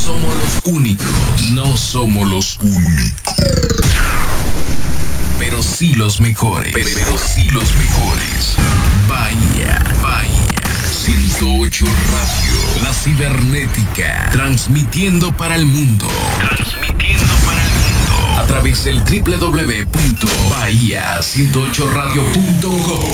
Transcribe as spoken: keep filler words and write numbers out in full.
somos los únicos, no somos los únicos. Pero sí los mejores, pero sí los mejores. Bahía, Bahía. ciento ocho Radio, la cibernética, transmitiendo para el mundo. Transmitiendo para el mundo. A través del doble u doble u doble u punto bahía ciento ocho radio punto com.